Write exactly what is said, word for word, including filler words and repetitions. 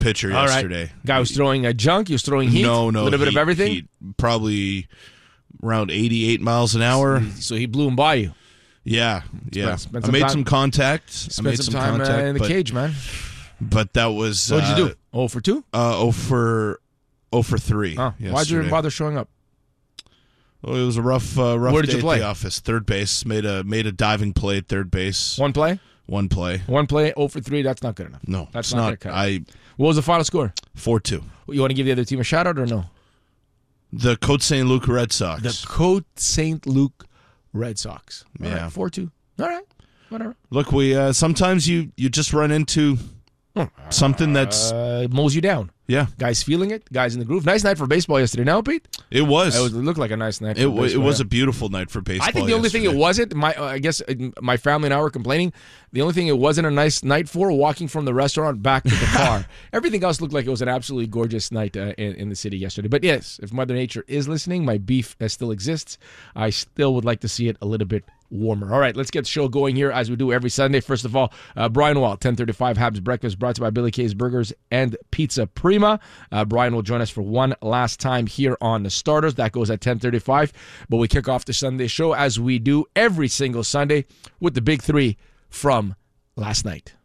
pitcher All yesterday. Right. Guy was throwing a junk. He was throwing heat. No, no, a little bit heat, of everything. Heat. Probably around eighty-eight miles an hour. So he blew him by you. Yeah, yeah. Spent I some made time, some contact. Spent I made some, some time contact uh, in the but, cage, man. But that was. What did uh, you do? Oh for two. Uh, oh for, oh for three. Oh, why'd you even bother showing up? Well, it was a rough, uh, rough Where did day you play? at the office. Third base. Made a made a diving play at third base. One play. One play. One play. Oh for three. That's not good enough. No, that's it's not. not. Gonna cut. I. What was the final score? Four two. You want to give the other team a shout out or no? The Côte Saint Luc Red Sox. The Côte Saint Luc Red Sox. All Yeah. right, four two. All right. Whatever. Look, we uh, sometimes you you just run into something that's uh, mows you down. Yeah, guys feeling it. Guys in the groove. Nice night for baseball yesterday. Now, Pete. It was. It, was, it looked like a nice night. It, for w- it baseball, was yeah. a beautiful night for baseball. I think the only yesterday. thing it wasn't. My uh, I guess uh, my family and I were complaining. The only thing it wasn't a nice night for walking from the restaurant back to the car. Everything else looked like it was an absolutely gorgeous night uh, in, in the city yesterday. But yes, if Mother Nature is listening, my beef uh, still exists. I still would like to see it a little bit warmer. All right, let's get the show going here as we do every Sunday. First of all, uh, Brian Wall, ten thirty-five Habs Breakfast, brought to you by Billy K's Burgers and Pizza Prima. Uh, Brian will join us for one last time here on the Starters. That goes at ten thirty-five. But we kick off the Sunday show as we do every single Sunday with the big three from last night.